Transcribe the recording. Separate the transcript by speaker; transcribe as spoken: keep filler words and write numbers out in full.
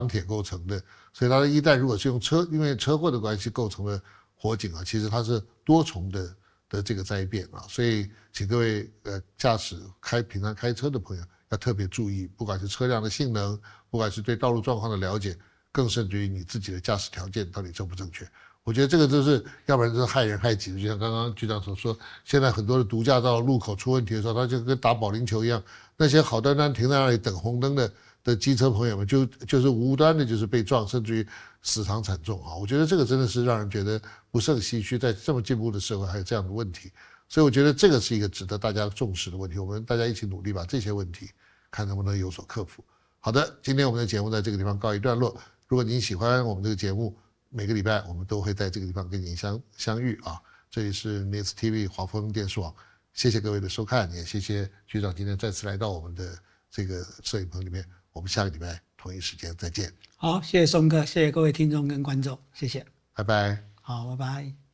Speaker 1: 铁构成的，所以它的一弹如果是用车，因为车祸的关系构成了火警啊，其实它是多重的的这个灾变啊，所以请各位呃驾驶开平常开车的朋友要特别注意，不管是车辆的性能，不管是对道路状况的了解，更甚至于你自己的驾驶条件到底正不正确。我觉得这个就是，要不然就是害人害己的。就像刚刚局长所说，现在很多的毒驾到路口出问题的时候，他就跟打保龄球一样，那些好端端停在那里等红灯的的机车朋友们，就就是无端的就是被撞，甚至于死伤惨重啊！我觉得这个真的是让人觉得不胜唏嘘，在这么进步的社会还有这样的问题，所以我觉得这个是一个值得大家重视的问题。我们大家一起努力把这些问题看能不能有所克服。好的，今天我们的节目在这个地方告一段落。如果您喜欢我们这个节目，每个礼拜我们都会在这个地方跟您相相遇啊！这里是 N E S T V 华丰电视网，谢谢各位的收看，也谢谢局长今天再次来到我们的这个摄影棚里面。我们下个礼拜同一时间再见。
Speaker 2: 好，谢谢松哥，谢谢各位听众跟观众，谢谢，
Speaker 1: 拜拜。
Speaker 2: 好，拜拜。